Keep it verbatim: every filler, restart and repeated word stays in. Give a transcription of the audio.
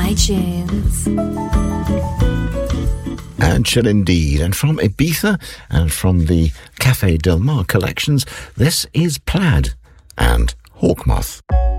iTunes. And shall indeed. And from Ibiza and from the Café Del Mar collections, this is Plaid and Hawkmoth.